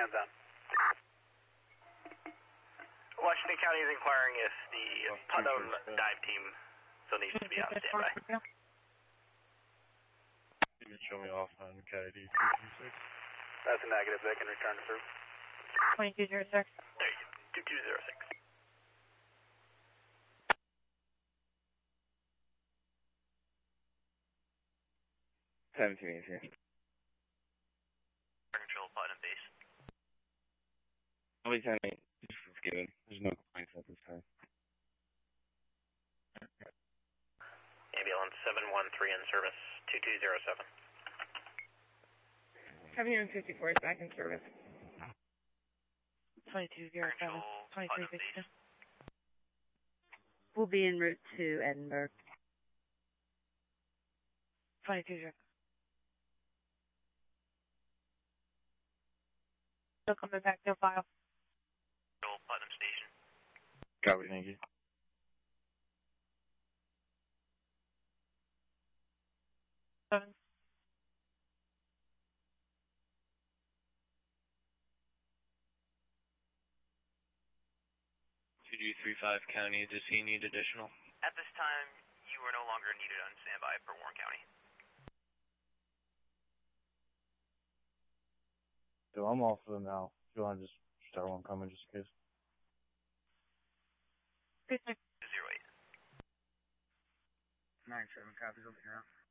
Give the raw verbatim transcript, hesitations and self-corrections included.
hands on. Washington County is inquiring if the Putnam dive team still needs to be on standby. You can show me off on K I D two two six. That's a negative. They can return to through. twenty-two zero six. There you go. two two zero six. seventeen is here. Control Putnam base. Nobody's having it. It's given. There's no complaints at this time. Ambulance seven one three in service, two two zero seven. seven fifty-four is back in service. twenty-two zero seven. twenty-three sixty. We'll be en route to Edinburgh. twenty-two zero. Still coming back to file. Control Putnam Station. Copy, thank you. Seven. two two three five County, does he need additional? At this time, you are no longer needed on standby for Warren County. So I'm off of them now. If you want to just start one coming just in case. Zero eight. Nine seven copies over here.